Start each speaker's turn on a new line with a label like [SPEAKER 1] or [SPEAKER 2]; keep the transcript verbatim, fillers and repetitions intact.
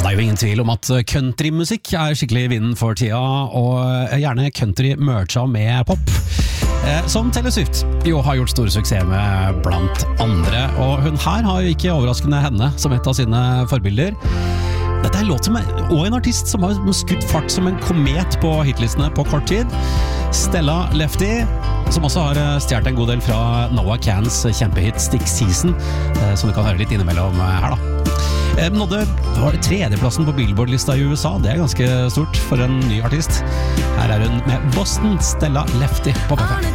[SPEAKER 1] Det er jo ingen tvil om at countrymusikk er skikkelig i vinden for tida, og gjerne country mercha med pop. Som Taylor Swift jo har gjort stor suksess med blant andre, og hun her har jo ikke overraskende henne som et av sine forbilder. Dette er en låt som er, og en artist som har skutt fart som en komet på hitlistene på kort tid. Stella Lefty, som også har stjert en god del fra Noah Cans kjempehit Stick Season, som du kan høre litt innimellom her da. Nådde var det tredjeplassen på Billboard-lista i U S A. Det er ganske stort for en ny artist. Her er hun med Boston, Stella Lefty på P fem.